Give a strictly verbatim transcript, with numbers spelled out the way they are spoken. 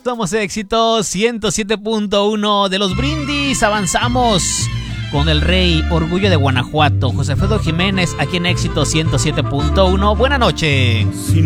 Somos Éxito ciento siete punto uno de los Brindis. Avanzamos con el rey, Orgullo de Guanajuato, José Alfredo Jiménez, aquí en Éxito ciento siete punto uno. Buenas noches.